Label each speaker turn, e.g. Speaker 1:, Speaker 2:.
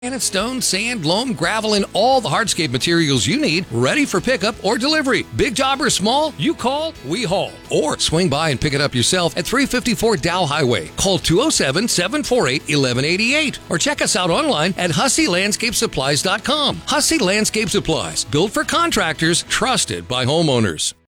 Speaker 1: Granite, stone, sand, loam, gravel, and all the hardscape materials you need ready for pickup or delivery. Big job or small, you call, we haul. Or swing by and pick it up yourself at 354 Dow Highway. Call 207-748-1188 or check us out online at HusseyLandscapeSupplies.com. Hussey Landscape Supplies, built for contractors, trusted by homeowners.